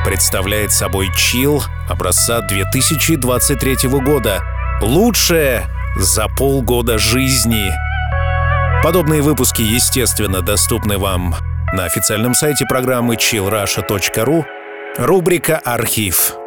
представляет собой чил образца 2023 года. Лучшее за полгода жизни. Подобные выпуски, естественно, доступны вам на официальном сайте программы chillrusha.ru. Рубрика «Архив».